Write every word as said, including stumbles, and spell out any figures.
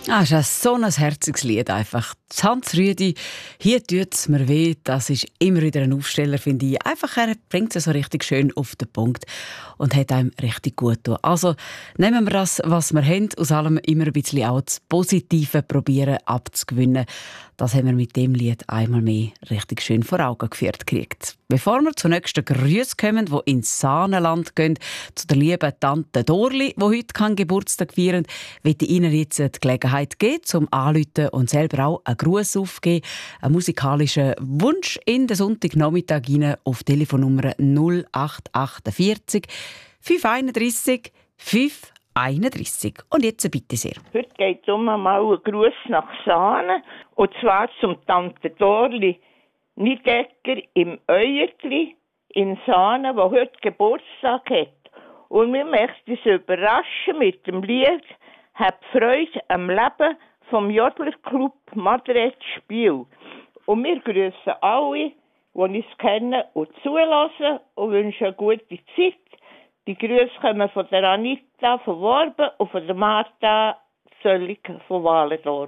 Ah, das ist so ein herziges Lied einfach. Das Hans Rüdi, «Hier tut's mir weh», das ist immer wieder ein Aufsteller, finde ich. Einfach, er bringt es so richtig schön auf den Punkt und hat einem richtig gut getan. Also nehmen wir das, was wir haben, aus allem immer ein bisschen auch das Positive probieren abzugewinnen. Das haben wir mit dem Lied einmal mehr richtig schön vor Augen geführt gekriegt. Bevor wir zur nächsten Grüße kommen, die ins Saanenland gehen, zu der lieben Tante Dorli, die heute keinen Geburtstag feiern, möchte ich Ihnen jetzt die Gelegenheit geben, zum Anrufen und selber auch einen Gruß aufgeben, einen musikalischen Wunsch in den Sonntagnachmittag hinein auf Telefonnummer null acht achtundvierzig fünf einunddreissig fünf einunddreissig. Und jetzt bitte sehr. Heute geht es um mal einen Gruß nach Saanen, und zwar zum Tante Dorli Nidecker im Euertli in Saanen, die heute Geburtstag hat. Und wir möchten uns überraschen mit dem Lied «Hab Freude am Leben» vom Jodlerclub Madrid Spiel. Und wir grüßen alle, die uns kennen und zulassen, und wünschen eine gute Zeit. Die Grüße kommen von der Anita von Worben und von der Martha Zöllig von Walendorf.